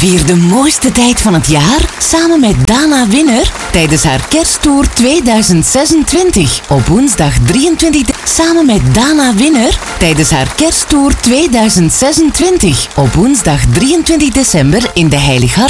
Vier de mooiste tijd van het jaar samen met Dana Winner tijdens haar kersttour 2026 op woensdag 23 samen met Dana Winner tijdens haar kersttour 2026 op woensdag 23 december in de Heilig Hart